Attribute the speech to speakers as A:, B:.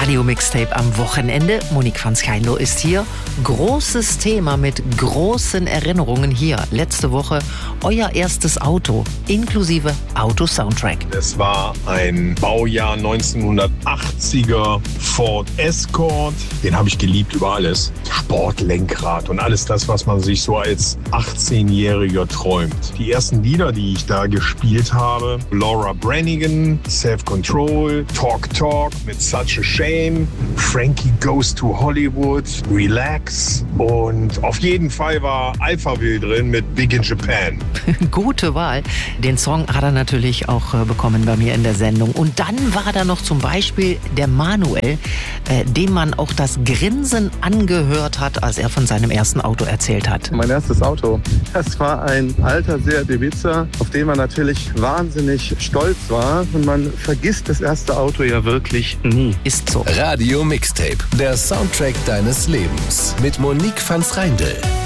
A: Radio-Mixtape am Wochenende. Monique van Schijndel ist hier. Großes Thema mit großen Erinnerungen hier. Letzte Woche euer erstes Auto, inklusive Auto-Soundtrack.
B: Es war ein Baujahr 1980er Ford Escort. Den habe ich geliebt über alles. Sportlenkrad und alles das, was man sich so als 18-Jähriger träumt. Die ersten Lieder, die ich da gespielt habe, Laura Branigan, Self-Control, Talk Talk mit Such a Shame, Frankie Goes to Hollywood, Relax und auf jeden Fall war Alphaville drin mit Big in Japan.
A: Gute Wahl. Den Song hat er natürlich auch bekommen bei mir in der Sendung. Und dann war da noch zum Beispiel der Manuel, dem man auch das Grinsen angehört hat, als er von seinem ersten Auto erzählt hat.
C: Mein erstes Auto, das war ein alter Seat Ibiza, auf den man natürlich wahnsinnig stolz war. Und man vergisst das erste Auto ja wirklich nie.
A: Ist so.
D: Radio Mixtape, der Soundtrack deines Lebens mit Monique van Schijndel.